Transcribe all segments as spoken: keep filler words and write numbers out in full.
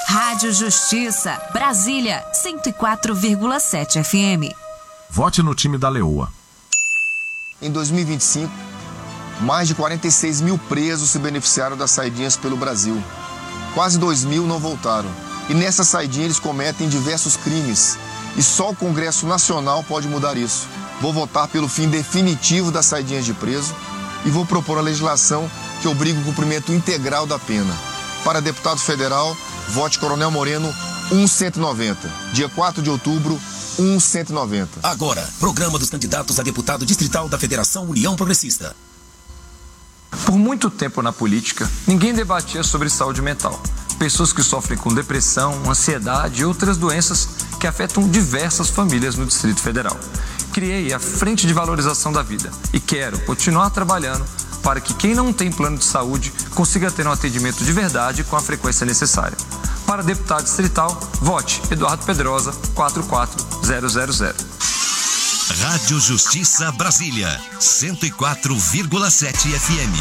Rádio Justiça, Brasília, cento e quatro vírgula sete F M. Vote no time da Leoa. Em dois mil e vinte e cinco, mais de quarenta e seis mil presos se beneficiaram das saidinhas pelo Brasil. Quase dois mil não voltaram. E nessa saidinha eles cometem diversos crimes. E só o Congresso Nacional pode mudar isso. Vou votar pelo fim definitivo das saidinhas de preso e vou propor a legislação que obriga o cumprimento integral da pena. Para deputado federal, vote Coronel Moreno um cento e noventa. Dia quatro de outubro, um cento e noventa. Agora, programa dos candidatos a deputado distrital da Federação União Progressista. Por muito tempo na política, ninguém debatia sobre saúde mental. Pessoas que sofrem com depressão, ansiedade e outras doenças que afetam diversas famílias no Distrito Federal. Criei a Frente de Valorização da Vida e quero continuar trabalhando para que quem não tem plano de saúde consiga ter um atendimento de verdade com a frequência necessária. Para deputado distrital, vote Eduardo Pedrosa, quatro quatro zero zero zero. Rádio Justiça Brasília, cento e quatro vírgula sete F M.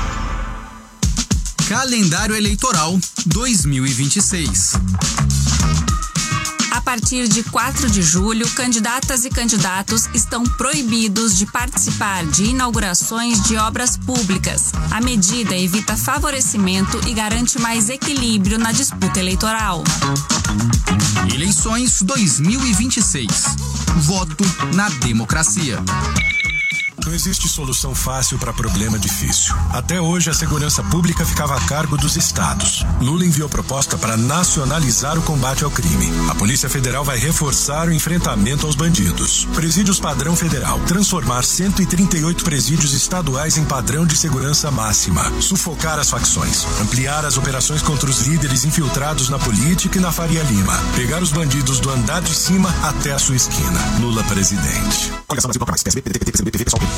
Calendário Eleitoral dois mil e vinte e seis. A partir de quatro de julho, candidatas e candidatos estão proibidos de participar de inaugurações de obras públicas. A medida evita favorecimento e garante mais equilíbrio na disputa eleitoral. Eleições dois mil e vinte e seis. Voto na democracia. Não existe solução fácil para problema difícil. Até hoje, a segurança pública ficava a cargo dos estados. Lula enviou proposta para nacionalizar o combate ao crime. A Polícia Federal vai reforçar o enfrentamento aos bandidos. Presídios padrão federal. Transformar cento e trinta e oito presídios estaduais em padrão de segurança máxima. Sufocar as facções. Ampliar as operações contra os líderes infiltrados na política e na Faria Lima. Pegar os bandidos do andar de cima até a sua esquina. Lula presidente. Coligação Brasil Toca Mais. P S B, P D T, P C B, P V, pessoal.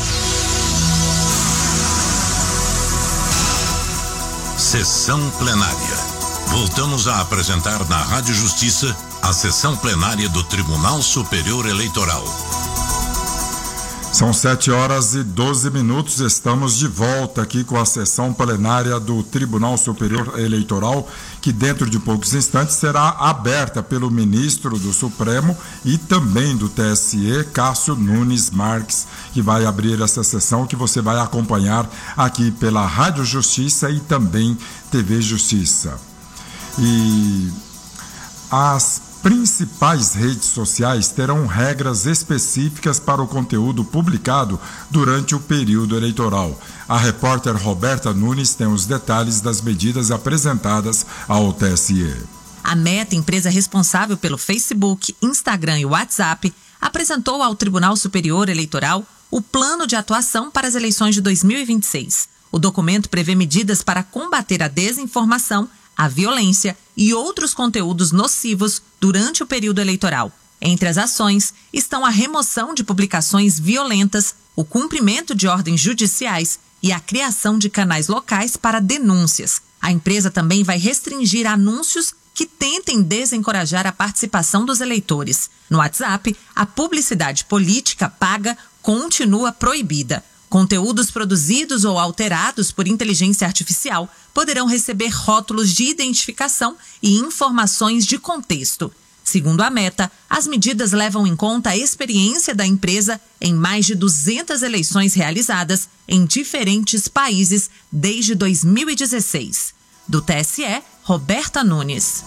Sessão plenária. Voltamos a apresentar na Rádio Justiça a sessão plenária do Tribunal Superior Eleitoral. São sete horas e doze minutos, estamos de volta aqui com a sessão plenária do Tribunal Superior Eleitoral, que dentro de poucos instantes será aberta pelo ministro do Supremo e também do T S E, Cássio Nunes Marques, que vai abrir essa sessão que você vai acompanhar aqui pela Rádio Justiça e também T V Justiça. E as principais redes sociais terão regras específicas para o conteúdo publicado durante o período eleitoral. A repórter Roberta Nunes tem os detalhes das medidas apresentadas ao T S E. A Meta, empresa responsável pelo Facebook, Instagram e WhatsApp, apresentou ao Tribunal Superior Eleitoral o plano de atuação para as eleições de dois mil e vinte e seis. O documento prevê medidas para combater a desinformação, a violência e outros conteúdos nocivos durante o período eleitoral. Entre as ações estão a remoção de publicações violentas, o cumprimento de ordens judiciais e a criação de canais locais para denúncias. A empresa também vai restringir anúncios que tentem desencorajar a participação dos eleitores. No WhatsApp, a publicidade política paga continua proibida. Conteúdos produzidos ou alterados por inteligência artificial poderão receber rótulos de identificação e informações de contexto. Segundo a Meta, as medidas levam em conta a experiência da empresa em mais de duzentas eleições realizadas em diferentes países desde dois mil e dezesseis. Do T S E, Roberta Nunes.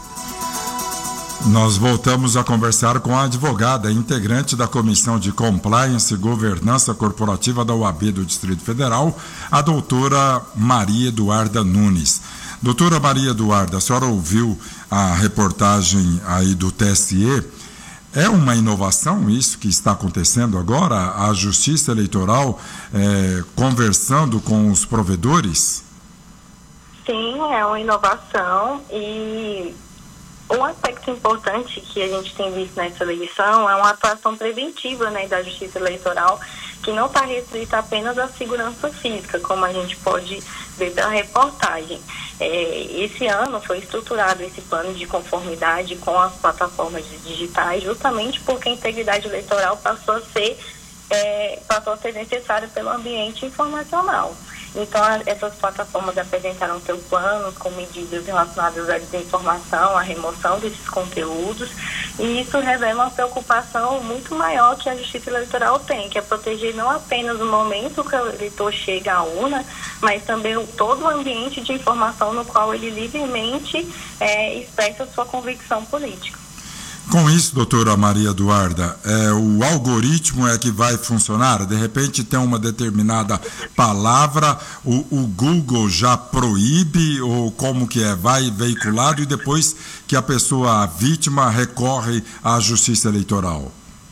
Nós voltamos a conversar com a advogada, integrante da Comissão de Compliance e Governança Corporativa da O A B do Distrito Federal, a doutora Maria Eduarda Nunes. Doutora Maria Eduarda, a senhora ouviu a reportagem aí do T S E. É uma inovação isso que está acontecendo agora? A Justiça Eleitoral é, conversando com os provedores? Sim, é uma inovação e um aspecto importante que a gente tem visto nessa eleição é uma atuação preventiva, né, da Justiça Eleitoral, que não está restrita apenas à segurança física, como a gente pode ver pela reportagem. É, esse ano foi estruturado esse plano de conformidade com as plataformas digitais, justamente porque a integridade eleitoral passou a ser, é, passou a ser necessária pelo ambiente informacional. Então, a, essas plataformas apresentaram seus planos com medidas relacionadas à desinformação, à remoção desses conteúdos, e isso revela uma preocupação muito maior que a Justiça Eleitoral tem, que é proteger não apenas o momento que o eleitor chega à urna, mas também o, todo o ambiente de informação no qual ele livremente é, expressa sua convicção política. Com isso, doutora Maria Eduarda, é, o algoritmo é que vai funcionar? De repente tem uma determinada palavra, o, o Google já proíbe, ou como que é? Vai veiculado e depois que a pessoa, a vítima, recorre à Justiça Eleitoral?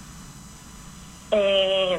É...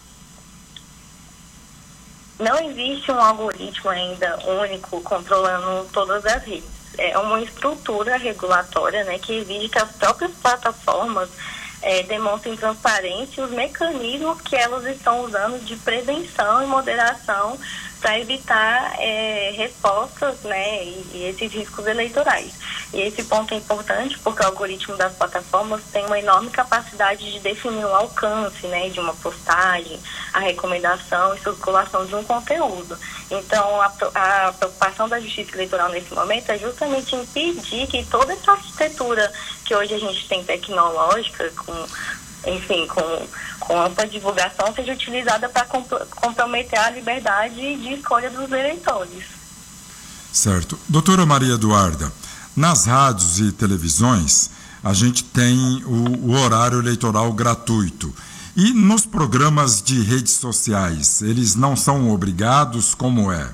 Não existe um algoritmo ainda único controlando todas as redes. É uma estrutura regulatória, né, que exige que as próprias plataformas é, demonstrem transparência e os mecanismos que elas estão usando de prevenção e moderação para evitar é, respostas, né, e, e esses riscos eleitorais. E esse ponto é importante porque o algoritmo das plataformas tem uma enorme capacidade de definir o alcance, né, de uma postagem, a recomendação e circulação de um conteúdo. Então, a, a preocupação da Justiça Eleitoral nesse momento é justamente impedir que toda essa arquitetura que hoje a gente tem tecnológica, com, enfim, com, com ampla divulgação, seja utilizada para comprometer a liberdade de escolha dos eleitores. Certo. Doutora Maria Eduarda, nas rádios e televisões, a gente tem o, o horário eleitoral gratuito. E nos programas de redes sociais, eles não são obrigados? Como é?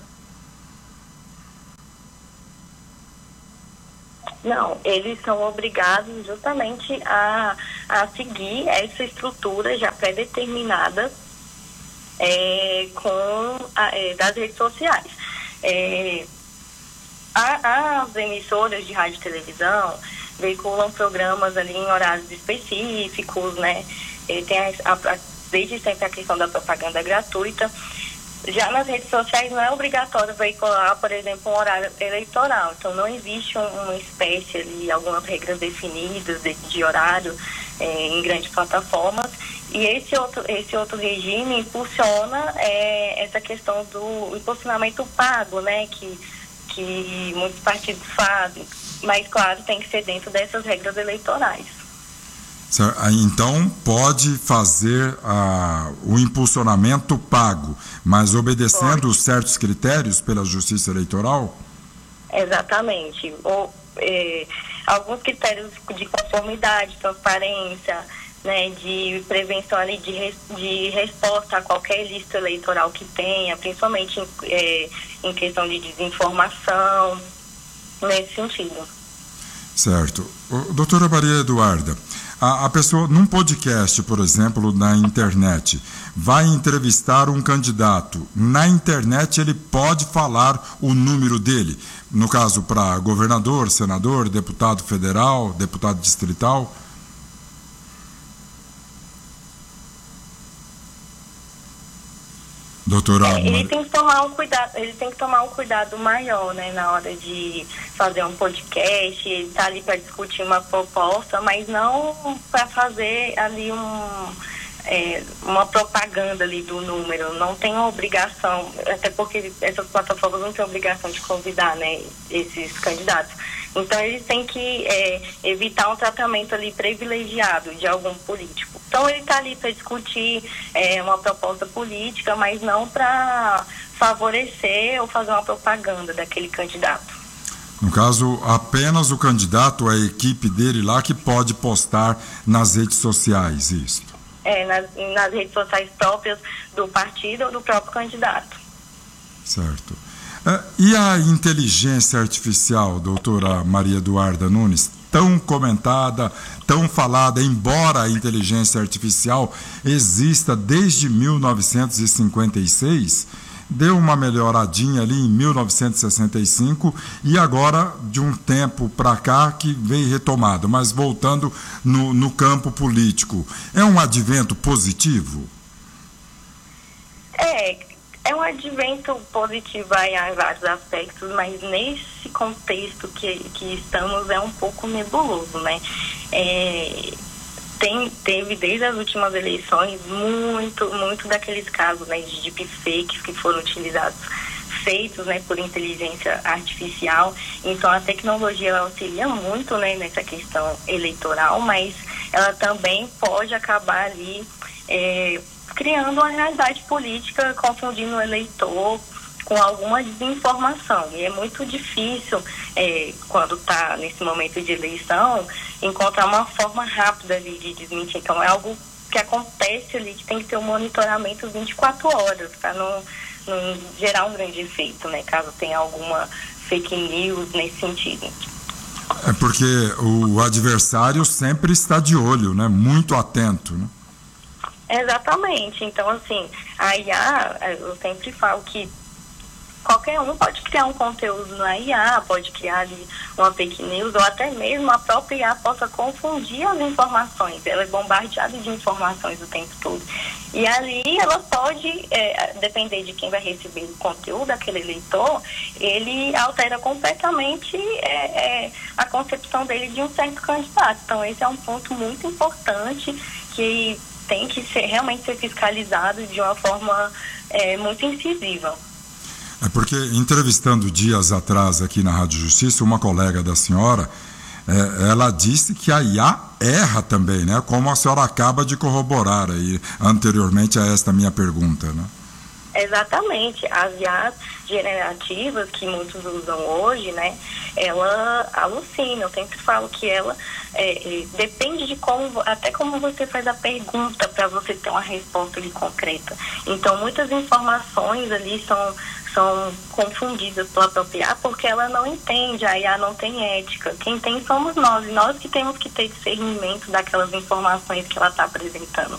Não, eles são obrigados justamente a, a seguir essa estrutura já pré-determinada é, com a, é, das redes sociais. É, a, as emissoras de rádio e televisão veiculam programas ali em horários específicos, né? Ele tem a, a, desde sempre a questão da propaganda gratuita. Já nas redes sociais não é obrigatório veicular, por exemplo, um horário eleitoral. Então não existe um, uma espécie ali, algumas regras definidas de, de horário é, em grandes plataformas. E esse outro, esse outro regime impulsiona é, essa questão do impulsionamento pago, né? Que, que muitos partidos fazem. Mas, claro, tem que ser dentro dessas regras eleitorais. Então, pode fazer ah, o impulsionamento pago, mas obedecendo pode. certos critérios pela Justiça Eleitoral? Exatamente. Ou, eh, alguns critérios de conformidade, transparência, né, de prevenção ali, de, res, de resposta a qualquer lista eleitoral que tenha, principalmente em, eh, em questão de desinformação, nesse sentido. Certo. O, doutora Maria Eduarda, a, a pessoa, num podcast, por exemplo, na internet, vai entrevistar um candidato. Na internet ele pode falar o número dele, no caso para governador, senador, deputado federal, deputado distrital? Doutora, é, ele tem que tomar um cuidado, ele tem que tomar um cuidado maior, né, na hora de fazer um podcast, ele tá ali para discutir uma proposta, mas não para fazer ali um, é, uma propaganda ali do número. Não tem uma obrigação, até porque essas plataformas não têm obrigação de convidar, né, esses candidatos. Então eles têm que é, evitar um tratamento ali privilegiado de algum político. Então ele está ali para discutir é, uma proposta política, mas não para favorecer ou fazer uma propaganda daquele candidato. No caso, apenas o candidato, a equipe dele lá que pode postar nas redes sociais, isso? É, nas, nas redes sociais próprias do partido ou do próprio candidato. Certo. Uh, e a inteligência artificial, doutora Maria Eduarda Nunes, tão comentada, tão falada, embora a inteligência artificial exista desde mil novecentos e cinquenta e seis, deu uma melhoradinha ali em mil novecentos e sessenta e cinco e agora de um tempo para cá que veio retomada, mas voltando no, no campo político. É um advento positivo? É... É um advento positivo aí em vários aspectos, mas nesse contexto que, que estamos é um pouco nebuloso, né? É, tem, teve desde as últimas eleições muito, muito daqueles casos, né, de deepfakes que foram utilizados feitos, né, por inteligência artificial. Então a tecnologia ela auxilia muito, né, nessa questão eleitoral, mas ela também pode acabar ali é, criando uma realidade política, confundindo o eleitor com alguma desinformação. E é muito difícil, é, quando está nesse momento de eleição, encontrar uma forma rápida ali de desmentir. Então é algo que acontece ali, que tem que ter um monitoramento vinte e quatro horas, para não, não gerar um grande efeito, né, caso tenha alguma fake news nesse sentido. É porque o adversário sempre está de olho, né? Muito atento, né? Exatamente. Então, assim, a I A, eu sempre falo que qualquer um pode criar um conteúdo na I A, pode criar ali uma fake news, ou até mesmo a própria I A possa confundir as informações. Ela é bombardeada de informações o tempo todo. E ali ela pode, é, depender de quem vai receber o conteúdo, aquele eleitor, ele altera completamente é, é, a concepção dele de um certo candidato. Então esse é um ponto muito importante que tem que ser, realmente ser fiscalizado de uma forma é, muito incisiva. É porque, entrevistando dias atrás aqui na Rádio Justiça, uma colega da senhora, é, ela disse que a I A erra também, né? Como a senhora acaba de corroborar aí anteriormente a esta minha pergunta, né? Exatamente. As I As generativas que muitos usam hoje, né? Ela alucina. Eu sempre falo que ela é, é, depende de como, até como você faz a pergunta para você ter uma resposta ali concreta. Então, muitas informações ali são são confundidas pela própria I A porque ela não entende, a I A não tem ética. Quem tem somos nós, e nós que temos que ter discernimento daquelas informações que ela está apresentando.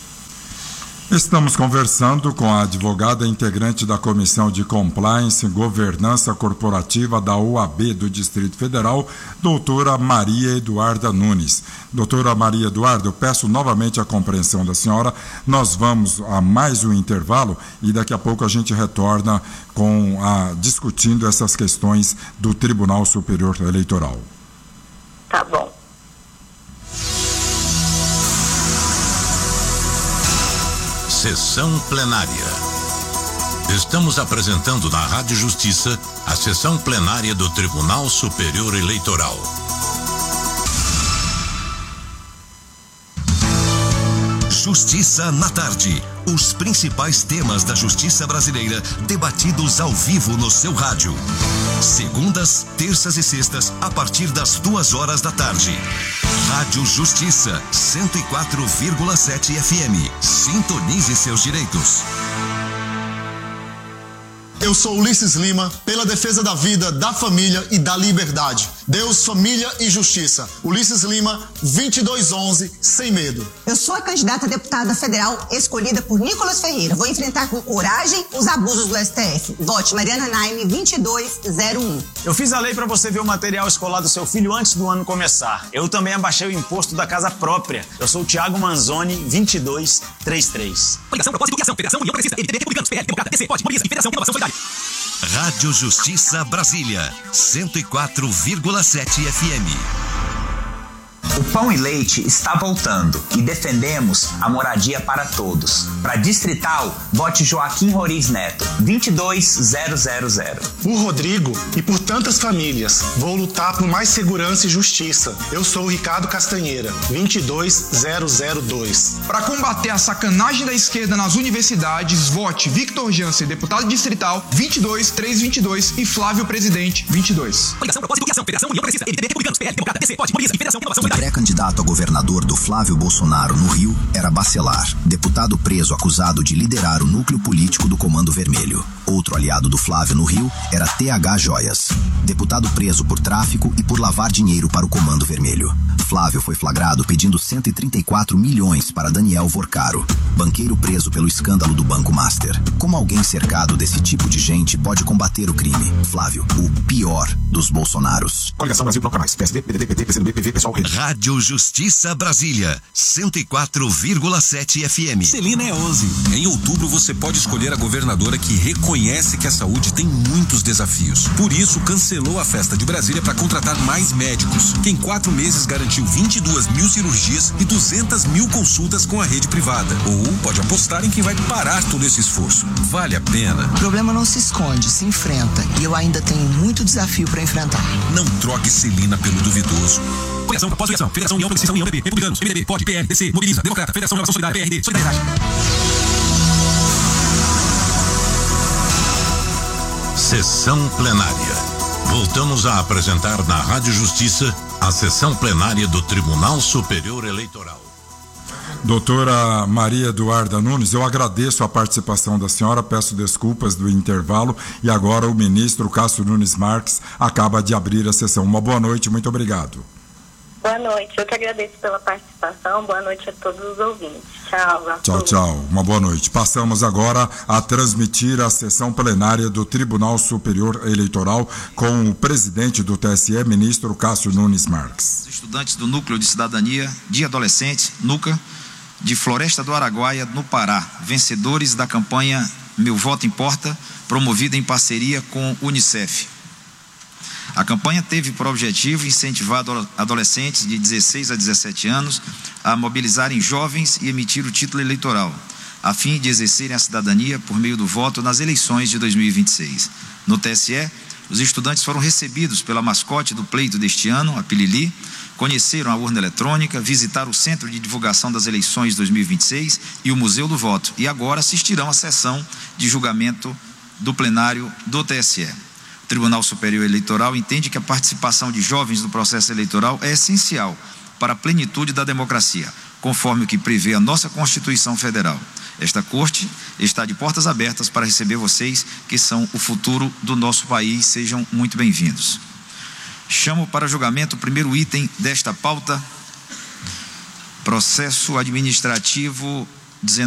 Estamos conversando com a advogada integrante da Comissão de Compliance e Governança Corporativa da O A B do Distrito Federal, doutora Maria Eduarda Nunes. Doutora Maria Eduarda, eu peço novamente a compreensão da senhora. Nós vamos a mais um intervalo e daqui a pouco a gente retorna com a, discutindo essas questões do Tribunal Superior Eleitoral. Tá bom. Sessão plenária. Estamos apresentando na Rádio Justiça a sessão plenária do Tribunal Superior Eleitoral. Justiça na tarde. Os principais temas da justiça brasileira debatidos ao vivo no seu rádio. Segundas, terças e sextas, a partir das duas horas da tarde. Rádio Justiça, cento e quatro vírgula sete F M. Sintonize seus direitos. Eu sou Ulisses Lima, pela defesa da vida, da família e da liberdade. Deus, família e justiça. Ulisses Lima, vinte e dois onze, sem medo. Eu sou a candidata a deputada federal escolhida por Nicolas Ferreira. Vou enfrentar com coragem os abusos do S T F. Vote Mariana Naime, vinte e dois zero um. Eu fiz a lei para você ver o material escolar do seu filho antes do ano começar. Eu também abaixei o imposto da casa própria. Eu sou o Thiago Manzoni, vinte e dois trinta e três. Coligação, propósito, criação, federação, União Progressista, M D B, Republicanos, P L, Democrata, D C, Pode, Mobiliza e Federação Inovação Solidária. Rádio Justiça Brasília, cento e quatro vírgula sete F M. O Pão e Leite está voltando e defendemos a moradia para todos. Para Distrital, vote Joaquim Roriz Neto, vinte e dois zero zero zero. Por Rodrigo e por tantas famílias, vou lutar por mais segurança e justiça. Eu sou o Ricardo Castanheira, vinte e dois zero zero dois. Para combater a sacanagem da esquerda nas universidades, vote Victor Jansen, deputado distrital, vinte e dois trezentos e vinte e dois e Flávio Presidente, vinte e dois. Coligação, propósito, criação, federação, União Progressista, M D B, Republicanos, P L, Democrata, D C, Pode, Mobiliza e Federação Inovação Solidária. O pré-candidato a governador do Flávio Bolsonaro no Rio era Bacelar, deputado preso acusado de liderar o núcleo político do Comando Vermelho. Outro aliado do Flávio no Rio era T H Joias, deputado preso por tráfico e por lavar dinheiro para o Comando Vermelho. Flávio foi flagrado pedindo cento e trinta e quatro milhões para Daniel Vorcaro, banqueiro preso pelo escândalo do Banco Master. Como alguém cercado desse tipo de gente pode combater o crime? Flávio, o pior dos Bolsonaros. Coligação Brasil Bloco Mais, P S D, P D T, P T, P C D B, P V, Pessoal Rede. Rádio Justiça Brasília, cento e quatro vírgula sete F M. Celina é onze. Em outubro você pode escolher a governadora que reconhece que a saúde tem muitos desafios. Por isso, cancelou a festa de Brasília para contratar mais médicos, que em quatro meses garantiu garantiu vinte e duas mil cirurgias e duzentas mil consultas com a rede privada. Ou pode apostar em quem vai parar todo esse esforço. Vale a pena. O problema não se esconde, se enfrenta. E eu ainda tenho muito desafio para enfrentar. Não troque Celina pelo duvidoso. Federação, pós-federação, Federação União, Progressista, União, P B, Republicanos, M D B, P O D, P L, D C, Mobiliza, Democrata, Federação Inovação Solidária, P R D, Solidariedade. Sessão plenária. Voltamos a apresentar na Rádio Justiça a sessão plenária do Tribunal Superior Eleitoral. Doutora Maria Eduarda Nunes, eu agradeço a participação da senhora, peço desculpas do intervalo e agora o ministro Cássio Nunes Marques acaba de abrir a sessão. Uma boa noite, muito obrigado. Boa noite, eu que agradeço pela participação, boa noite a todos os ouvintes. Tchau. Tchau, tchau, uma boa noite. Passamos agora a transmitir a sessão plenária do Tribunal Superior Eleitoral com o presidente do T S E, ministro Cássio Nunes Marques. Estudantes do Núcleo de Cidadania de Adolescentes, NUCA, de Floresta do Araguaia, no Pará, vencedores da campanha Meu Voto Importa, promovida em parceria com o Unicef. A campanha teve por objetivo incentivar adolescentes de dezesseis a dezessete anos a mobilizarem jovens e emitir o título eleitoral, a fim de exercerem a cidadania por meio do voto nas eleições de dois mil e vinte e seis. No T S E, os estudantes foram recebidos pela mascote do pleito deste ano, a Pilili, conheceram a urna eletrônica, visitaram o Centro de Divulgação das Eleições de dois mil e vinte e seis e o Museu do Voto, e agora assistirão à sessão de julgamento do plenário do T S E. O Tribunal Superior Eleitoral entende que a participação de jovens no processo eleitoral é essencial para a plenitude da democracia, conforme o que prevê a nossa Constituição Federal. Esta Corte está de portas abertas para receber vocês, que são o futuro do nosso país. Sejam muito bem-vindos. Chamo para julgamento o primeiro item desta pauta, processo administrativo dezenove.